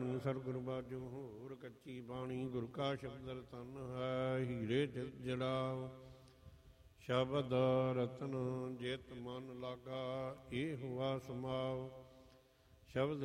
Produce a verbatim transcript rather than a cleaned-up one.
ਸਤਿਗੁਰ ਬਾਝੋ ਹੋਰ ਕੱਚੀ ਬਾਣੀ ਗੁਰ ਕਾ ਸ਼ਬਦ ਰਤਨ ਹੈ। ਹੀਰੇ ਤਿਲ ਜੜਾਓ ਸ਼ਬਦ ਰਤਨ ਜਿਤ ਮਨ ਲਾਗਾ ਇਹ ਹੁਆ ਸਮਾਓ। ਸ਼ਬਦ